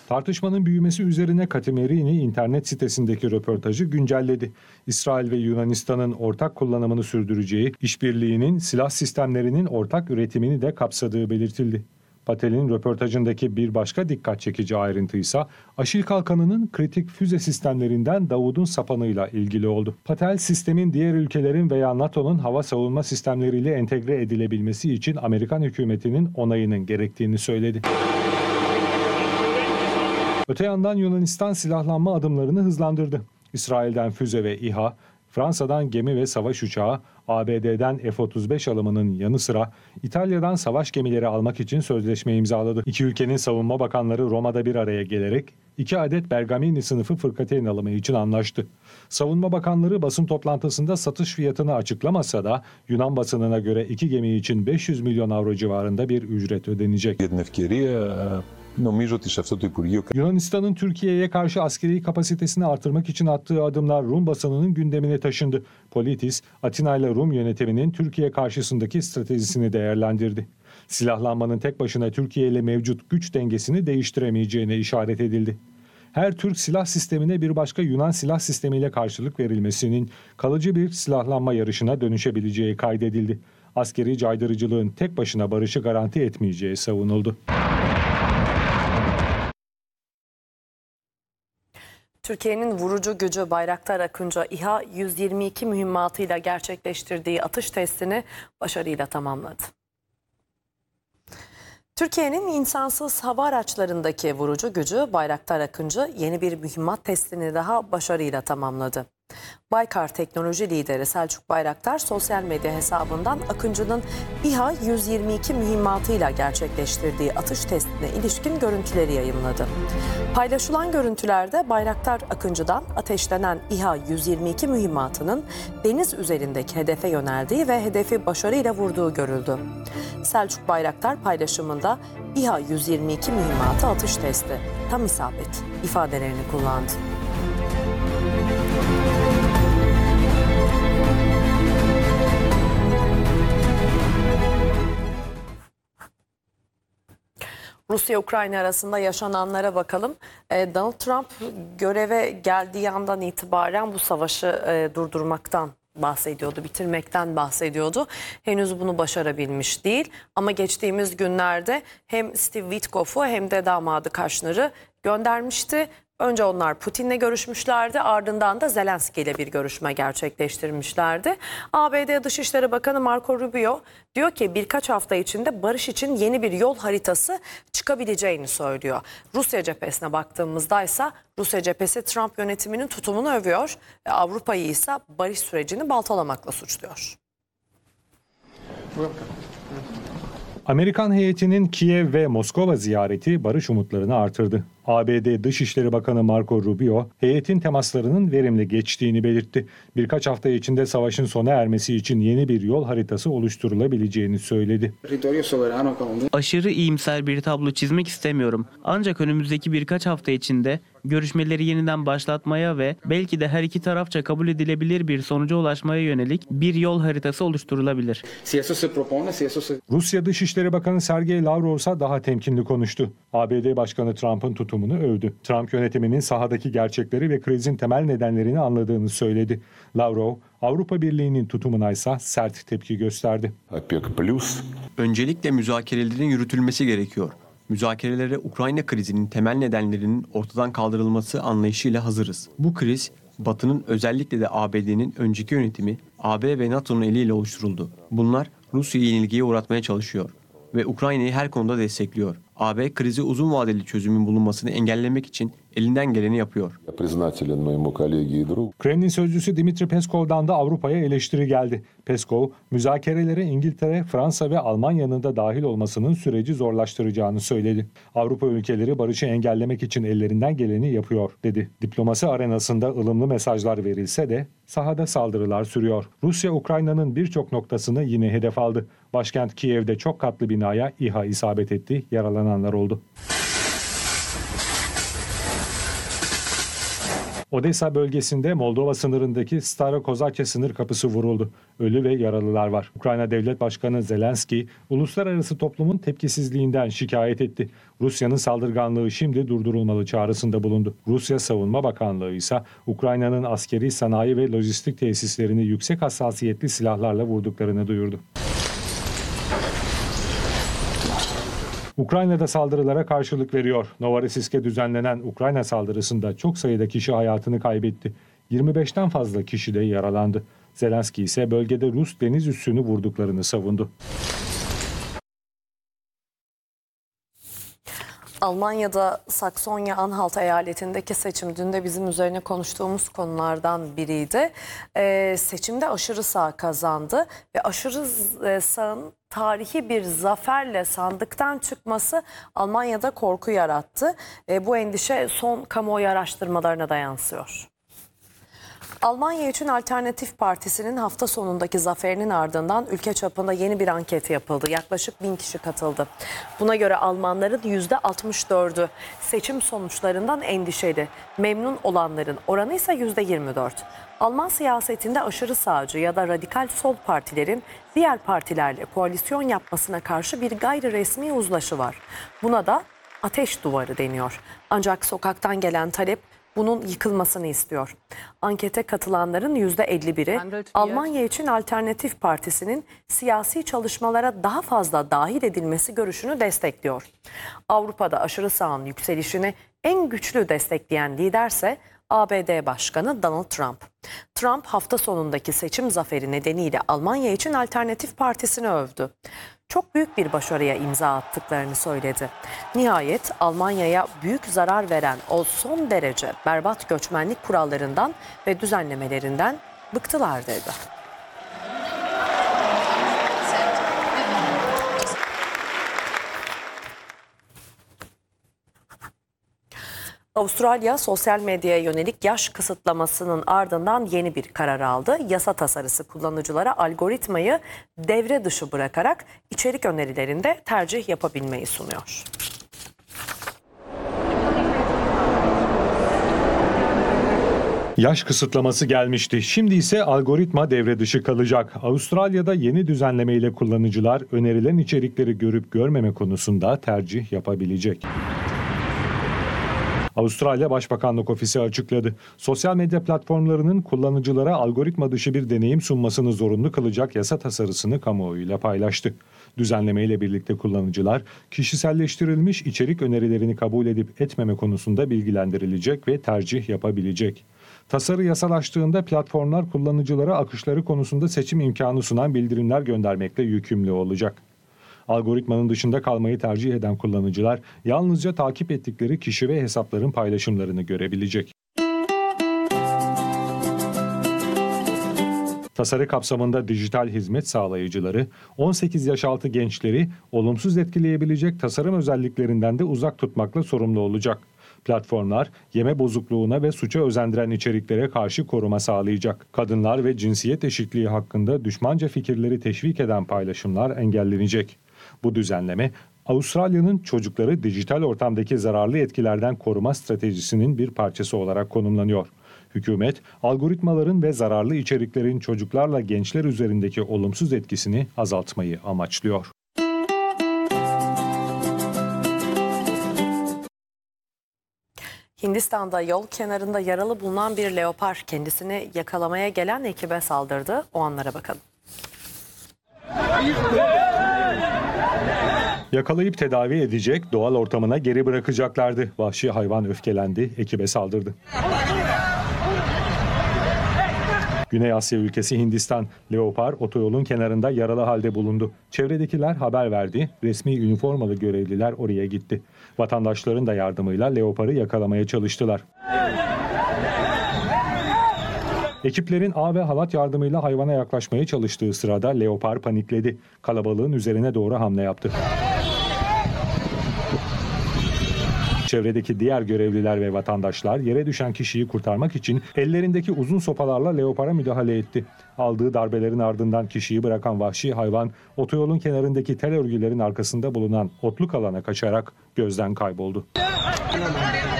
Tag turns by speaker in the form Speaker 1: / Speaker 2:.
Speaker 1: Tartışmanın büyümesi üzerine Katemerini internet sitesindeki röportajı güncelledi. İsrail ve Yunanistan'ın ortak kullanımını sürdüreceği işbirliğinin silah sistemlerinin ortak üretimini de kapsadığı belirtildi. Patel'in röportajındaki bir başka dikkat çekici ayrıntıysa Aşil Kalkanı'nın kritik füze sistemlerinden Davud'un sapanıyla ilgili oldu. Patel, sistemin diğer ülkelerin veya NATO'nun hava savunma sistemleriyle entegre edilebilmesi için Amerikan hükümetinin onayının gerektiğini söyledi. Öte yandan Yunanistan silahlanma adımlarını hızlandırdı. İsrail'den füze ve İHA, Fransa'dan gemi ve savaş uçağı, ABD'den F-35 alımının yanı sıra İtalya'dan savaş gemileri almak için sözleşme imzaladı. İki ülkenin savunma bakanları Roma'da bir araya gelerek 2 adet Bergamini sınıfı fırkateyn alımı için anlaştı. Savunma bakanları basın toplantısında satış fiyatını açıklamasa da Yunan basınına göre iki gemi için 500 milyon avro civarında bir ücret ödenecek. Yunanistan'ın Türkiye'ye karşı askeri kapasitesini artırmak için attığı adımlar Rum basınının gündemine taşındı. Politis, Atina ile Rum yönetiminin Türkiye karşısındaki stratejisini değerlendirdi. Silahlanmanın tek başına Türkiye ile mevcut güç dengesini değiştiremeyeceğine işaret edildi. Her Türk silah sistemine bir başka Yunan silah sistemiyle karşılık verilmesinin kalıcı bir silahlanma yarışına dönüşebileceği kaydedildi. Askeri caydırıcılığın tek başına barışı garanti etmeyeceği savunuldu.
Speaker 2: Türkiye'nin vurucu gücü Bayraktar Akıncı İHA 122 mühimmatıyla gerçekleştirdiği atış testini başarıyla tamamladı. Türkiye'nin insansız hava araçlarındaki vurucu gücü Bayraktar Akıncı yeni bir mühimmat testini daha başarıyla tamamladı. Baykar teknoloji lideri Selçuk Bayraktar sosyal medya hesabından Akıncı'nın İHA 122 mühimmatıyla gerçekleştirdiği atış testine ilişkin görüntüleri yayımladı. Paylaşılan görüntülerde Bayraktar Akıncı'dan ateşlenen İHA 122 mühimmatının deniz üzerindeki hedefe yöneldiği ve hedefi başarıyla vurduğu görüldü. Selçuk Bayraktar paylaşımında İHA 122 mühimmatı atış testi, tam isabet ifadelerini kullandı. Rusya-Ukrayna arasında yaşananlara bakalım. Donald Trump göreve geldiği andan itibaren bu savaşı durdurmaktan bahsediyordu, bitirmekten bahsediyordu. Henüz bunu başarabilmiş değil. Ama geçtiğimiz günlerde hem Steve Witkoff'u hem de damadı Kushner'ı göndermişti. Önce onlar Putin'le görüşmüşlerdi, ardından da Zelenski ile bir görüşme gerçekleştirmişlerdi. ABD Dışişleri Bakanı Marco Rubio diyor ki birkaç hafta içinde barış için yeni bir yol haritası çıkabileceğini söylüyor. Rusya cephesine baktığımızda ise Rusya cephesi Trump yönetiminin tutumunu övüyor. Avrupa'yı ise barış sürecini baltalamakla suçluyor.
Speaker 1: Amerikan heyetinin Kiev ve Moskova ziyareti barış umutlarını artırdı. ABD Dışişleri Bakanı Marco Rubio, heyetin temaslarının verimli geçtiğini belirtti. Birkaç hafta içinde savaşın sona ermesi için yeni bir yol haritası oluşturulabileceğini söyledi.
Speaker 3: Aşırı iyimser bir tablo çizmek istemiyorum. Ancak önümüzdeki birkaç hafta içinde görüşmeleri yeniden başlatmaya ve belki de her iki tarafça kabul edilebilir bir sonuca ulaşmaya yönelik bir yol haritası oluşturulabilir.
Speaker 1: Rusya Dışişleri Bakanı Sergey Lavrov ise daha temkinli konuştu. ABD Başkanı Trump'ın tutumunu övdü. Trump yönetiminin sahadaki gerçekleri ve krizin temel nedenlerini anladığını söyledi. Lavrov, Avrupa Birliği'nin tutumuna ise sert tepki gösterdi.
Speaker 4: Öncelikle müzakerelerin yürütülmesi gerekiyor. Müzakerelere Ukrayna krizinin temel nedenlerinin ortadan kaldırılması anlayışıyla hazırız. Bu kriz, Batı'nın özellikle de ABD'nin önceki yönetimi, AB ve NATO'nun eliyle oluşturuldu. Bunlar Rusya'yı yenilgiye uğratmaya çalışıyor ve Ukrayna'yı her konuda destekliyor. AB krizi uzun vadeli çözümün bulunmasını engellemek için elinden geleni yapıyor.
Speaker 1: Kremlin sözcüsü Dmitri Peskov'dan da Avrupa'ya eleştiri geldi. Peskov, müzakerelere İngiltere, Fransa ve Almanya'nın da dahil olmasının süreci zorlaştıracağını söyledi. Avrupa ülkeleri barışı engellemek için ellerinden geleni yapıyor, dedi. Diplomasi arenasında ılımlı mesajlar verilse de sahada saldırılar sürüyor. Rusya, Ukrayna'nın birçok noktasını yine hedef aldı. Başkent Kiev'de çok katlı binaya İHA isabet etti, yaralananlar oldu. Odessa bölgesinde Moldova sınırındaki Stara Kozakya sınır kapısı vuruldu. Ölü ve yaralılar var. Ukrayna Devlet Başkanı Zelenski, uluslararası toplumun tepkisizliğinden şikayet etti. Rusya'nın saldırganlığı şimdi durdurulmalı çağrısında bulundu. Rusya Savunma Bakanlığı ise Ukrayna'nın askeri sanayi ve lojistik tesislerini yüksek hassasiyetli silahlarla vurduklarını duyurdu. Ukrayna'da saldırılara karşılık veriyor. Novorossiysk'e düzenlenen Ukrayna saldırısında çok sayıda kişi hayatını kaybetti. 25'ten fazla kişi de yaralandı. Zelenski ise bölgede Rus deniz üssünü vurduklarını savundu.
Speaker 2: Almanya'da Saksonya-Anhalt eyaletindeki seçim dün de bizim üzerine konuştuğumuz konulardan biriydi. Seçimde aşırı sağ kazandı ve aşırı sağın tarihi bir zaferle sandıktan çıkması Almanya'da korku yarattı. Bu endişe son kamuoyu araştırmalarına da yansıyor. Almanya için Alternatif Partisi'nin hafta sonundaki zaferinin ardından ülke çapında yeni bir anket yapıldı. Yaklaşık 1000 kişi katıldı. Buna göre Almanların %64'ü seçim sonuçlarından endişeli. Memnun olanların oranı ise %24. Alman siyasetinde aşırı sağcı ya da radikal sol partilerin diğer partilerle koalisyon yapmasına karşı bir gayri resmi uzlaşı var. Buna da ateş duvarı deniyor. Ancak sokaktan gelen talep bunun yıkılmasını istiyor. Ankete katılanların %51'i Almanya için Alternatif Partisi'nin siyasi çalışmalara daha fazla dahil edilmesi görüşünü destekliyor. Avrupa'da aşırı sağın yükselişini en güçlü destekleyen liderse ABD Başkanı Donald Trump. Trump hafta sonundaki seçim zaferi nedeniyle Almanya için Alternatif Partisi'ni övdü. Çok büyük bir başarıya imza attıklarını söyledi. Nihayet Almanya'ya büyük zarar veren o son derece berbat göçmenlik kurallarından ve düzenlemelerinden bıktılar dedi. Avustralya sosyal medyaya yönelik yaş kısıtlamasının ardından yeni bir karar aldı. Yasa tasarısı kullanıcılara algoritmayı devre dışı bırakarak içerik önerilerinde tercih yapabilmeyi sunuyor.
Speaker 1: Yaş kısıtlaması gelmişti. Şimdi ise algoritma devre dışı kalacak. Avustralya'da yeni düzenleme ile kullanıcılar önerilen içerikleri görüp görmeme konusunda tercih yapabilecek. Avustralya Başbakanlık Ofisi açıkladı. Sosyal medya platformlarının kullanıcılara algoritma dışı bir deneyim sunmasını zorunlu kılacak yasa tasarısını kamuoyuyla paylaştı. Düzenleme ile birlikte kullanıcılar kişiselleştirilmiş içerik önerilerini kabul edip etmeme konusunda bilgilendirilecek ve tercih yapabilecek. Tasarı yasalaştığında platformlar kullanıcılara akışları konusunda seçim imkanı sunan bildirimler göndermekle yükümlü olacak. Algoritmanın dışında kalmayı tercih eden kullanıcılar yalnızca takip ettikleri kişi ve hesapların paylaşımlarını görebilecek. Tasarı kapsamında dijital hizmet sağlayıcıları 18 yaş altı gençleri olumsuz etkileyebilecek tasarım özelliklerinden de uzak tutmakla sorumlu olacak. Platformlar yeme bozukluğuna ve suça özendiren içeriklere karşı koruma sağlayacak. Kadınlar ve cinsiyet eşitliği hakkında düşmanca fikirleri teşvik eden paylaşımlar engellenecek. Bu düzenleme Avustralya'nın çocukları dijital ortamdaki zararlı etkilerden koruma stratejisinin bir parçası olarak konumlanıyor. Hükümet, algoritmaların ve zararlı içeriklerin çocuklarla gençler üzerindeki olumsuz etkisini azaltmayı amaçlıyor.
Speaker 2: Hindistan'da yol kenarında yaralı bulunan bir leopar kendisini yakalamaya gelen ekibe saldırdı. O anlara bakalım.
Speaker 1: Yakalayıp tedavi edecek, doğal ortamına geri bırakacaklardı. Vahşi hayvan öfkelendi, ekibe saldırdı. Güney Asya ülkesi Hindistan, leopar otoyolun kenarında yaralı halde bulundu. Çevredekiler haber verdi, resmi üniformalı görevliler oraya gitti. Vatandaşların da yardımıyla leoparı yakalamaya çalıştılar. Ekiplerin ağ ve halat yardımıyla hayvana yaklaşmaya çalıştığı sırada leopar panikledi. Kalabalığın üzerine doğru hamle yaptı. Çevredeki diğer görevliler ve vatandaşlar yere düşen kişiyi kurtarmak için ellerindeki uzun sopalarla leopara müdahale etti. Aldığı darbelerin ardından kişiyi bırakan vahşi hayvan otoyolun kenarındaki tel örgülerin arkasında bulunan otluk alana kaçarak gözden kayboldu.